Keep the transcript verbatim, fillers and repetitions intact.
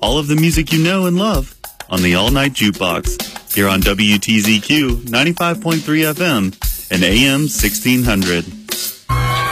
all of the music you know and love on the All Night Jukebox here on W T Z Q ninety-five point three F M and A M sixteen hundred.